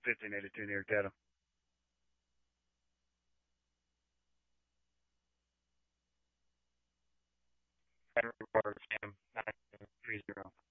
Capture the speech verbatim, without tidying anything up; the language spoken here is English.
fifteen eighty-two near Caddo. Henry Water, Sam, nine three zero.